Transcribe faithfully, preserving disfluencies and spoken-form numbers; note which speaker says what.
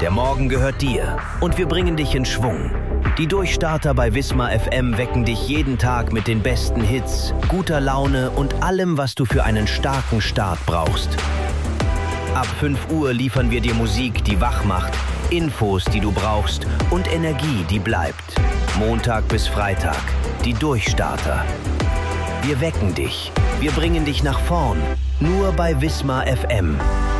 Speaker 1: Der Morgen gehört dir und wir bringen dich in Schwung. Die Durchstarter bei Wismar F M wecken dich jeden Tag mit den besten Hits, guter Laune und allem, was du für einen starken Start brauchst. Ab fünf Uhr liefern wir dir Musik, die wach macht, Infos, die du brauchst und Energie, die bleibt. Montag bis Freitag, die Durchstarter. Wir wecken dich, wir bringen dich nach vorn, nur bei Wismar F M.